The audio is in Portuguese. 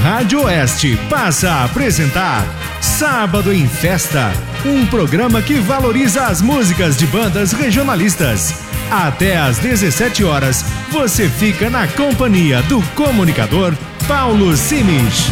Rádio Oeste passa a apresentar Sábado em Festa, um programa que valoriza as músicas de bandas regionalistas. Até às 17 horas, você fica na companhia do comunicador Paulo Simich.